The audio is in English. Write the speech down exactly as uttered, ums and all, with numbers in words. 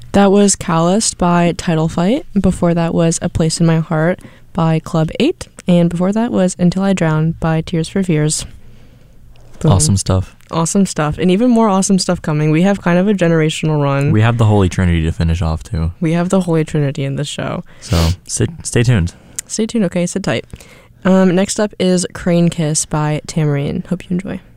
That was Calloused by Title Fight. Before that was A Place in My Heart by Club eight. And before that was Until I Drown by Tears for Fears. Boom. Awesome stuff. Awesome stuff. And even more awesome stuff coming. We have kind of a generational run. We have the Holy Trinity to finish off, too. We have the Holy Trinity in this show. So sit, stay tuned. Stay tuned, okay? Sit tight. Um, next up is Crane Kiss by Tamarine. Hope you enjoy.